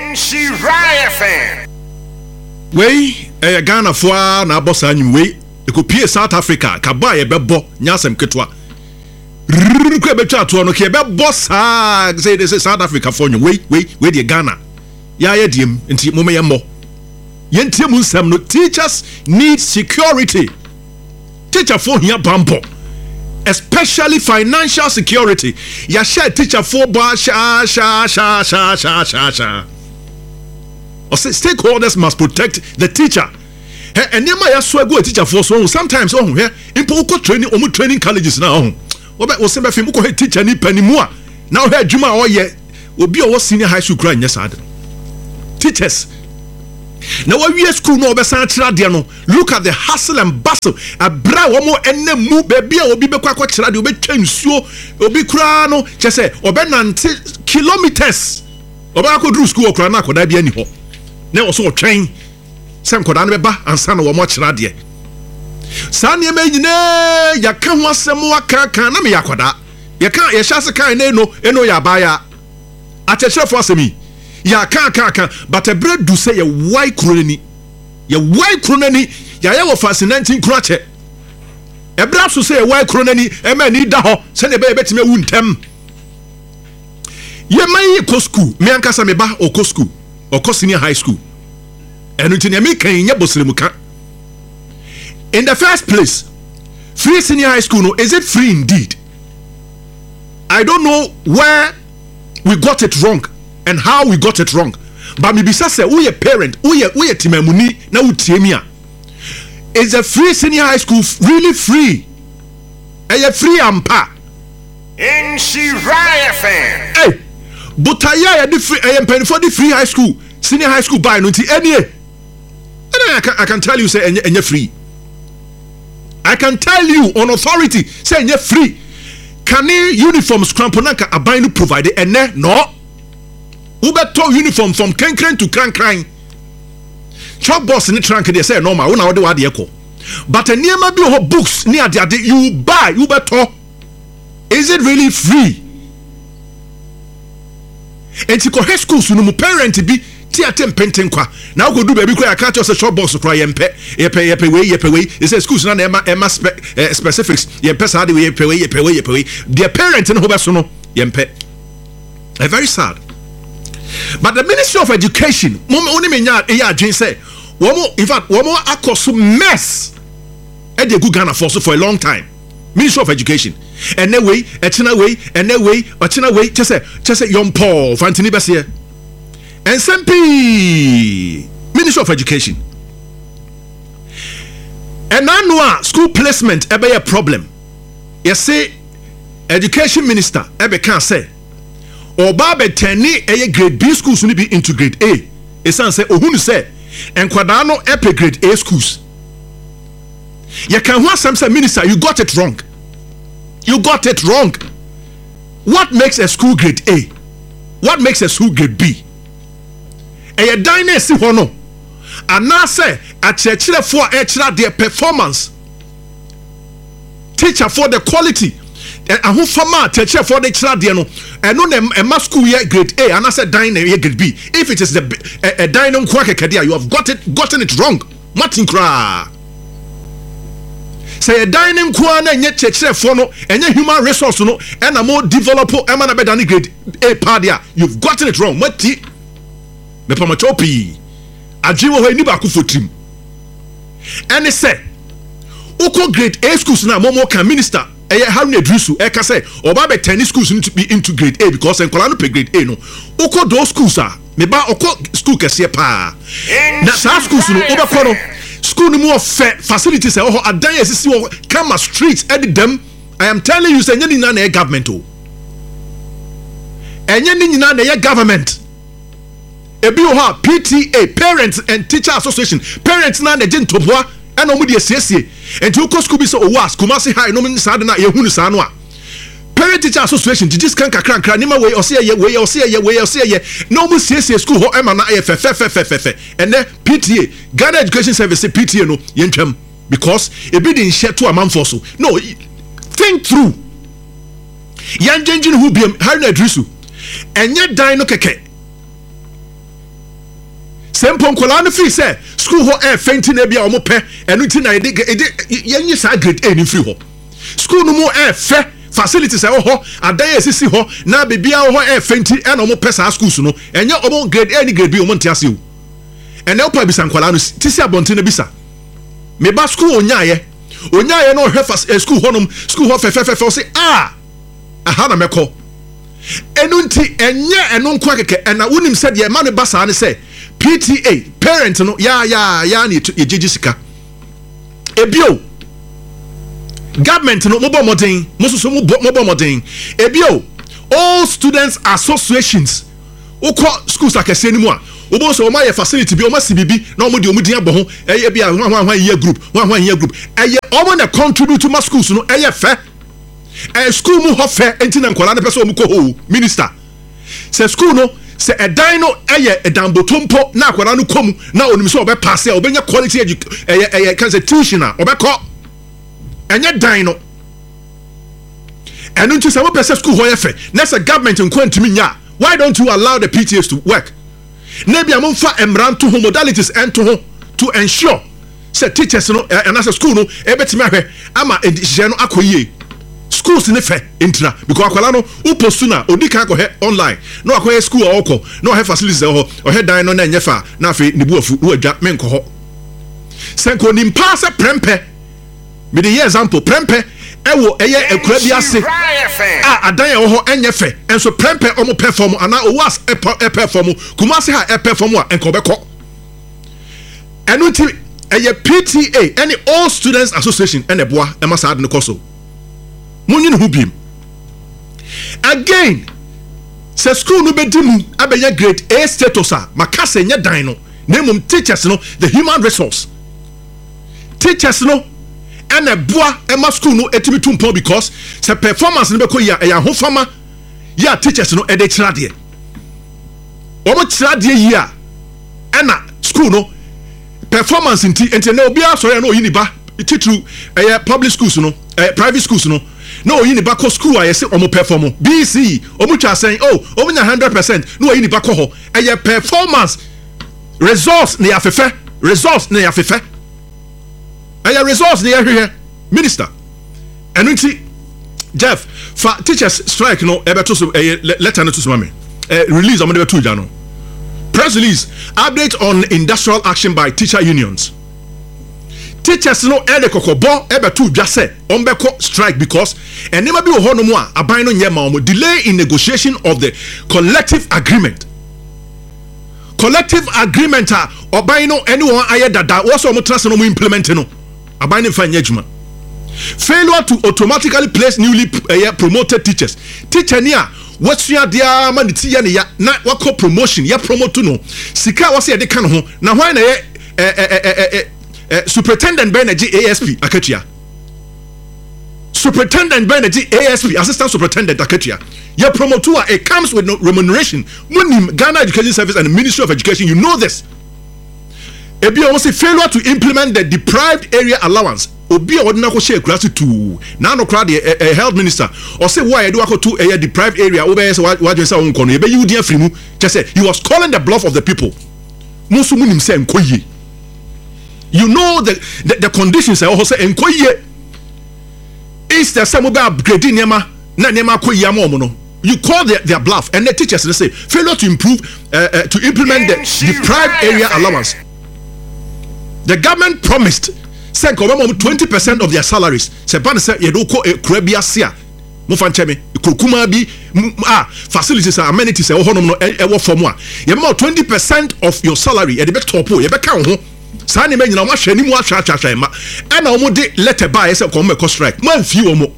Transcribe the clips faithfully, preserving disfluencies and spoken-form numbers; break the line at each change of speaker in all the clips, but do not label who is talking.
Nshira F M.
Wey, eh Ghana for na boss anyim wey. E ko pie South Africa, ka ba ye bebo nyasem ketwa. Rrrr ko e betwa to no ke e be boss ah say they say South Africa for you. Wey, wey, wey the Ghana. Ya ye diem nti mo me ye mo. Ye ntie mu nsem no, teachers need security. Teacher for here bampo. Especially financial security. Ya share teacher for ba sha sha sha sha sha sha sha. Or say stakeholders must protect the teacher. And nema ya so go teacher for so sometimes oh here impo ko training omu training colleges na oh. Obe o se be fim ko teacher ni panimu a. Now here adwuma o ye obi o senior high school kra nya sad. Teachers now we school no obesan kira de no, look at the hustle and bustle. Abra wo mo enne mu baby a obi be kwa kwa kira de obi twa nsuo obi kura no che se obe nante kilometers oba akodru school okra na akoda bia ni ho na wo so twɛn sɛ nkoda no bɛba ansa na wo mo kira de saa ne ma nyine ya ka ho asɛm waka kan na me yakoda ya ka ya hyase kan na eno eno ya baya akyerɛkyerɛfo asɛmi ya ka ka ka but a bread do say a white kronani ya white kronani ya ya wo fascinating kroache e bra so say a white kronani e ma ni da ho se ne be betime wu ntem ye mai ko school me ankasa me ba o ko school o ko senior high school enu ti ne me kan nya boslemu ka. In the first place, free senior high school no, is it free indeed? I don't know where we got it wrong and how we got it wrong. But maybe say we a parent, we a we a timemuni na utiemia. Is a free senior high school really free? Are free ampa?
Nshira F M.
Hey, but I am the free. I am paying for the free high school, senior high school buy no ti any. And I can I can tell you say any free. I can tell you on authority say any free. Can uniforms cramponanka abainu provided and no. Ubeto uniform from Kenkren to Krankran. Chop boss in the trunk they say normal. Una ode wade eko. But near my bill books near the you buy Ubeto. Is it really free? And to high school so no parent be tiatem penten kwa. Now go do baby kwa can't just a shop box cry yempe yepe yepe way yepe way. It says schools na ema ema specifics yempe sa de way yepe way yepe way yepe way. Their parent no hobe so no yempe. Very sad. But the Ministry of Education, mom only me nya e adwen say, womo in fact womo akoso mess e dey go Ghana for so for a long time. Ministry of Education. And that way, etina way, and that way, etina way, just say, just say, young Paul, Fantini Bessie, and S M P, Ministry of Education. And now, no school placement ebe a problem. You say, Education Minister ebe can say, or Babe Teni a grade B schools will be into grade A. It's say, oh, who say, and Quadano epe grade A schools. You can want some say, Minister, you got it wrong. You got it wrong. What makes a school grade A? What makes a school grade B? A dynasty hono. And now say a teacher for extra their performance. Teacher for the quality. And who farmer teacher for the extra no. And no a school year grade A and I said dine year grade B. If it is the a, a dynam quack kadia, you have got it gotten it wrong. Martin Kra. Say a dining kwana and yet cheche for no and yet human resource no and a more developer emana bedani grade A padia. You've gotten it wrong. What tea? Me pamachopi. Ajiwo he niba kufotim. And they say Uko grade A schools na momo can minister. Eye Haruna Drisu eka say oba tennis schools need to be into grade A because en kola no pe grade A no. Uko those schools are me ba oko school kese pa. Na sa schools no oba kono school no more facilities oh adan yesisi wo kama streets edit them. I am telling you say enye ni na government o enye ni na na government ebi o ha P T A Parents and Teacher Association parents na na gentobwa and omu de siesie enti uko school bi so o was Kumasi High no me sa de na ye hunu sa no a Parent Teacher Association did this kan kakra nkra nima we ose ye we ose ye we ose ye no mu siesie school ho ema na ye fe fe fe fe fe and then P T A Ghana Education Service P T A no yentwam because e be dey share to amanfo so no think through yan jenjin hu biem Haruna Drisu enye dan no keke Sempo nkola no free say school ho e fenti na bia omo pe enu ti na ede yenyi sa grade A ni free ho school no mo e fe facilities e ho adan esisi ho na bibia ho e fenti e na omo pe sa schools no enye omo grade A ni grade B omo ntiase o ene opa bisa nkola no ti si abonte na bisa me ba school onyaye onyaye no hwe school ho no school ho fe fe fe say ah aha na meko enu nti enye eno nko akeke ena wonim se de ma ne basa ne se P T A parent no ya ya ya ni ejeji sika ebio government no mo bo modern mo so mo bo modern ebio all students associations ukọ schools akese ni mu a obo so ma ye facility bi o ma sibibi na o mo di o mo din abo ho eye bia hwan hwan hwan ye group hwan hwan ye group eye o mo na contribute to ma schools no eye fe eh school mu ho fe enti na nkola na pese o mu ko ho minister se school no se edan no eye edambotompo na akwara no komu na onim se obe pass e obenya quality eye eye kan se tuition na obekọ enye dan no enu nti se wo pese school ho ye fe na se government nkwantimi nya why don't you allow the P T As to work na bia mo fa emranto ho modalities ento ho to ensure se teachers no and as school no ebetimi ahwe ama edihye no akoyie schools ne fe intra because akwala no upostu na odika ko he online no akoye school awko no he facilities ho o he dan no na nyefa na afi ne buafu no adwa menko ho senko nim pass prempe me the example prempe ewo eye ekura bi ase ah adan ye ho enye fe enso prempe omo perform ana owas e perform kumase ha e perform a enko beko enu ti eye P T A any all students association ene boa e masa ad ne koso munyin hu bim again se school no bedimu abenya grade A status a makase nya dan no nemum teachers no the human resource teachers no and a boa ema school no etimi tumpo because se performance no beko ya ya ho fama ya teachers no e de kira de o mo kira de yi a na school no performance nti enti na obi asore na oyini ba titru eh public schools no eh private schools no no oyini ba ko school ayese omo perform B C omo twa sen oh omo nya one hundred percent no oyini ba ko ho eh performance results na afefe results na afefe eh results na here minister enu nti Jeff for teachers strike no e beto so eh letter no to so me eh release omo de beto ja no press release update on industrial action by teacher unions. Teachers no ele kokobo ebetu dwa se ombeko strike because enema bi wo ho no mu a aban no nyema omo delay in negotiation of the collective agreement. Collective agreement a oban no anyone aye dada wo so omo trust no mu implement no aban no fa nyejuma. Failure to automatically place newly uh, promoted teachers. Teacher ni a wasua dia ma nti ya ne ya na wako promotion ya promote no sika wase ye de kan ho na hwan na ye eh eh eh eh Uh, Superintendent Beneji A S P Akatia. Superintendent Beneji A S P Assistant Superintendent Akatia. Your promoter it comes with no remuneration. Munim Ghana Education Service and the Ministry of Education, you know this. Ebi almost a failure to implement the deprived area allowance. Obi ordinary ko share class two. Now no crowd a health minister or say why do I go to a deprived area over here what you say on kono. Ebe you dia free mu. Just say he was calling the bluff of the people. Musu munim say nkoye. You know the the, the conditions I also say enkoye is the same about upgrading nema na nema koye amomo no. You call their, their bluff and the teachers they say failure to improve uh, uh, to implement the deprived area allowance. The government promised say twenty percent of their salaries. Say ban say you don't call a krabia sia. Mo fan cheme kokuma bi ah facilities and amenities e ho no e wo form a. You about twenty percent of your salary e dey be top o, you be kan ho. Sani me nyina mo hwe ni mu ahwa ahwa ma e na omo de letter buy say come make strike man fi omo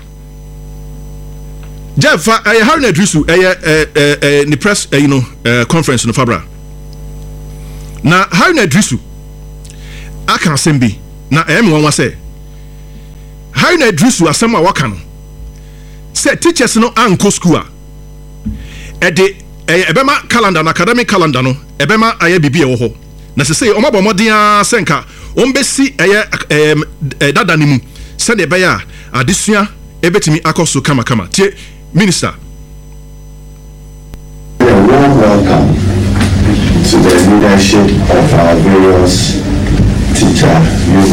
Jeff I how na drisu eh eh ni press you know conference no Fabra na how na drisu aka asem bi na em won wa say how na drisu asem a waka no say teachers no anko school a e de ebema calendar na academic calendar no ebema aye bibi e wo ho na se say omabo modia senka ombesi eye dada ni mu se de be ya adesua ebetimi akoso kama kama tie minister.
A warm welcome to the partnership of our various teacher